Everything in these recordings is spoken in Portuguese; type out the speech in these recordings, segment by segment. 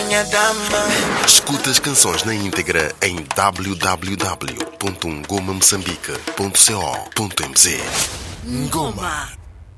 minha dama. Escuta as canções na íntegra em www.ngomamoçambique.co.mz. Ngoma.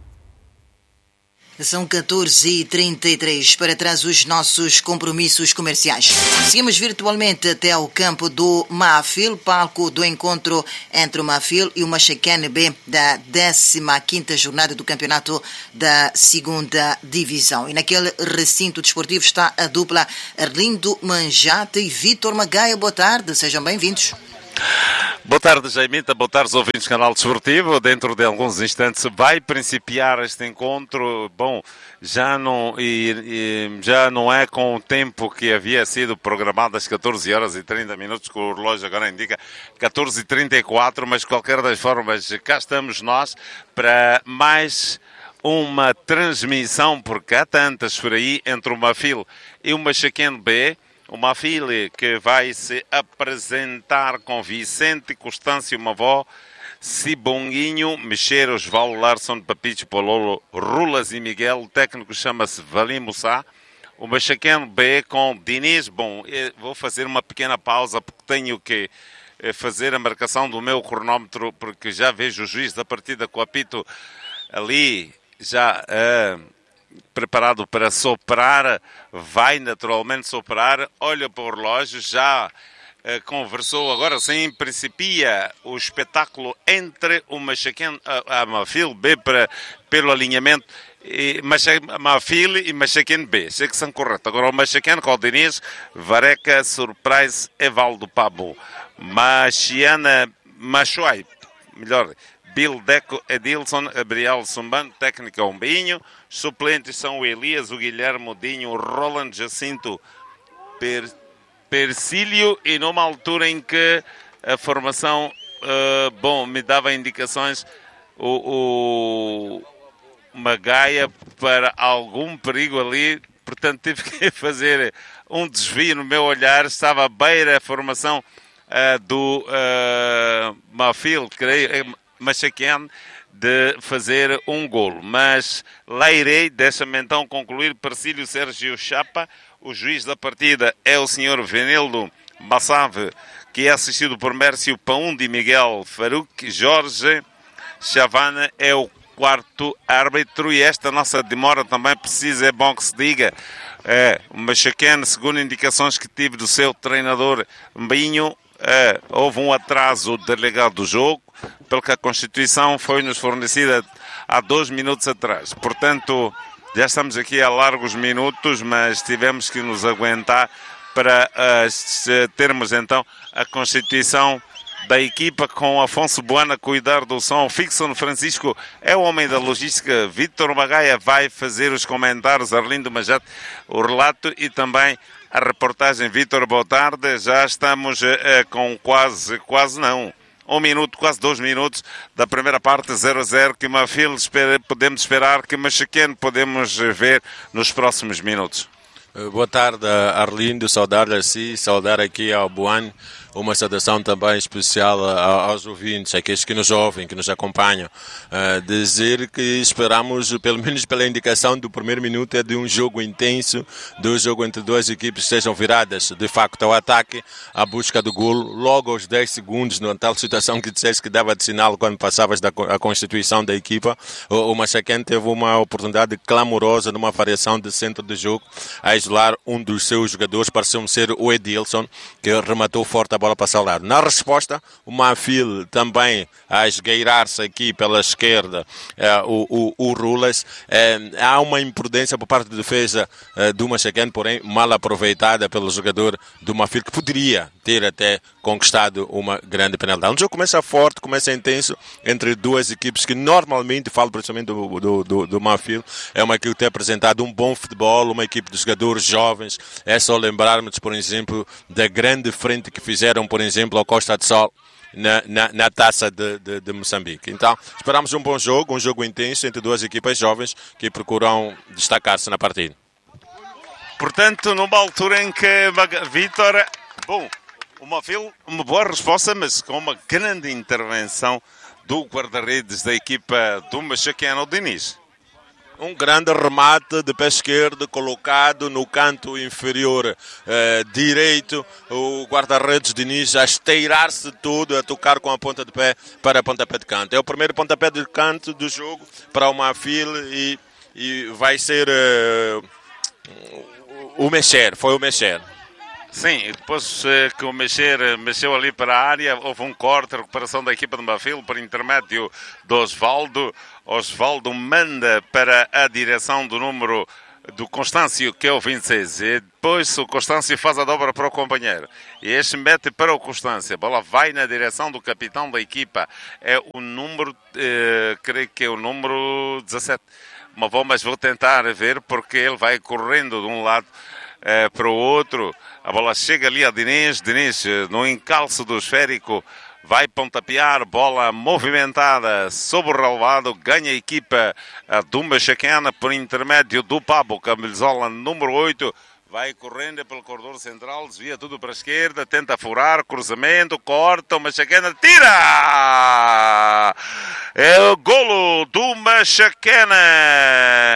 São 14h33 para trás os nossos compromissos comerciais. Seguimos virtualmente até ao campo do Mafil, palco do encontro entre o Mafil e o Machacane B da 15ª jornada do campeonato da 2ª Divisão. E naquele recinto desportivo está a dupla Arlindo Manjate e Vítor Magaia. Boa tarde, sejam bem-vindos. Boa tarde, Jaimita. Boa tarde, ouvintes do canal desportivo. Dentro de alguns instantes vai principiar este encontro. Bom, já não é com o tempo que havia sido programado às 14h30, que o relógio agora indica 14h34, mas de qualquer das formas, cá estamos nós para mais uma transmissão, porque há tantas por aí, entre o Mafil e o Machacane B. O Mafil que vai se apresentar com Vicente, Constâncio Mavó, Sibonguinho, Mexer, Osvaldo, Larson, Papicho, Pololo, Rulas e Miguel. O técnico chama-se Valim Moussa. O Machacane B com Diniz. Bom, vou fazer uma pequena pausa porque tenho que fazer a marcação do meu cronómetro, porque já vejo o juiz da partida com o apito ali já preparado para soprar, vai naturalmente soprar, olha para o relógio, já conversou, agora sim, principia o espetáculo entre o Machacane, a Mafil B pelo alinhamento, Mafil e Machacane B, sei que são corretos. Agora o Machacane com o Diniz, Vareca, Surprise, Evaldo Pabo, Machiana Machuai, melhor, Bill Deco, Edilson, Gabriel Sumbano, técnica Umbinho. Suplentes são o Elias, o Guilherme, o Dinho, o Roland Jacinto, Persílio, e numa altura em que a formação, me dava indicações, o Magaia para algum perigo ali, portanto tive que fazer um desvio no meu olhar, estava à beira a formação do Mafil, creio, Machacane, de fazer um golo. Mas lá irei, deixa-me então concluir. Persílio Sérgio Chapa, o juiz da partida é o senhor Venildo Bassave, que é assistido por Mércio Paundi, Miguel Faruque, Jorge Chavana é o quarto árbitro, e esta nossa demora também precisa, é bom que se diga, o Machacane, segundo indicações que tive do seu treinador Mbinho, houve um atraso delegado do jogo, pelo que a Constituição foi-nos fornecida há 2 minutos atrás. Portanto, já estamos aqui há largos minutos, mas tivemos que nos aguentar para termos então a Constituição da equipa, com Afonso Boana a cuidar do som. Fixon Francisco é o homem da logística. Vítor Magaia vai fazer os comentários, Arlindo Manjate o relato e também a reportagem. Vítor, boa tarde. Já estamos com quase não, 1 minuto, quase 2 minutos da primeira parte, 0-0, que Mafil podemos esperar, que Machacane podemos ver nos próximos minutos. Boa tarde, Arlindo, saudar a si, saudar aqui ao Buan, uma saudação também especial aos ouvintes, aqueles que nos ouvem, que nos acompanham. Dizer que esperamos, pelo menos pela indicação do primeiro minuto, é de um jogo intenso, de um jogo entre duas equipes que sejam viradas, de facto, ao ataque, à busca do golo, logo aos 10 segundos, na tal situação que disseste que dava de sinal quando passavas a constituição da equipa. O Machacane teve uma oportunidade clamorosa numa variação de centro de jogo, a isolar um dos seus jogadores, pareceu ser o Edilson, que rematou forte a bola para o lado. Na resposta, o Mafil também a esgueirar-se aqui pela esquerda, o Rulas. Há uma imprudência por parte da defesa do Machacane, porém mal aproveitada pelo jogador do Mafil, que poderia ter até conquistado uma grande penalidade. O jogo começa forte, começa intenso, entre duas equipes que normalmente, falo principalmente do Mafil, é uma equipe que tem apresentado um bom futebol, uma equipe de jogadores jovens. É só lembrarmos, por exemplo, da grande frente que fizeram, por exemplo, ao Costa de Sol na taça de Moçambique. Então, esperamos um bom jogo, um jogo intenso entre duas equipas jovens que procuram destacar-se na partida. Portanto, numa altura em que Vítor, o Mafil, uma boa resposta, mas com uma grande intervenção do guarda-redes da equipa do Machacane, o Diniz. Um grande remate de pé esquerdo colocado no canto inferior direito. O guarda-redes Diniz a esteirar-se tudo, a tocar com a ponta de pé para pontapé de canto. É o primeiro pontapé de canto do jogo para o Mafil e vai ser o Mexer. Foi o Mexer. Sim, e depois que o mexeu ali para a área, houve um corte, recuperação da equipa de Mafil por intermédio do Osvaldo. Osvaldo manda para a direção do número do Constâncio, que é o 26. E depois o Constâncio faz a dobra para o companheiro. E este mete para o Constâncio. A bola vai na direção do capitão da equipa. É o número, creio que é o número 17. Mas vou tentar ver porque ele vai correndo de um lado para o outro. A bola chega ali a Diniz. Diniz, no encalço do esférico, vai pontapear. Bola movimentada sobre o relevado. Ganha a equipa do Mexicana por intermédio do Pablo. Camisola número 8. Vai correndo pelo corredor central. Desvia tudo para a esquerda. Tenta furar. Cruzamento. Corta. O Mexicana tira! É o golo do Mexicana.